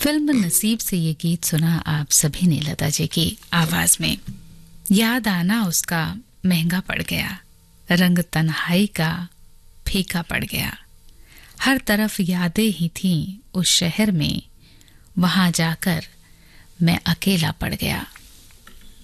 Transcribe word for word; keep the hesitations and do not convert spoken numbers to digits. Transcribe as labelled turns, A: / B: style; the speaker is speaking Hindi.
A: फिल्म नसीब से ये गीत सुना आप सभी ने लता जी की आवाज में। याद आना उसका महंगा पड़ गया, रंग तन्हाई का फीका पड़ गया। हर तरफ यादें ही थीं उस शहर में, वहां जाकर मैं अकेला पड़ गया।